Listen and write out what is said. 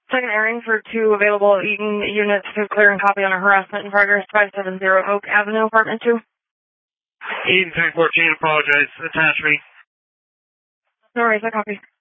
Second airing for 2 available Eaton units to clear and copy on a harassment in progress, 570 Oak Avenue, apartment 2. Eaton 314, apologize. Attach me. No worries, I copy.